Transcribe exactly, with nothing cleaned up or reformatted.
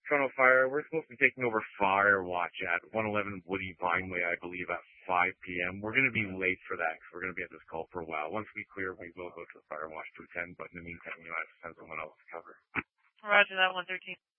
Toronto Fire, we're supposed to be taking over Fire Watch at one eleven Woody Vineway, I believe, at five p.m. We're going to be late for that because we're going to be at this call for a while. Once we clear, we will go to the Fire Watch two ten, but in the meantime, you know, I have to send someone else to cover. Roger that, one thirteen.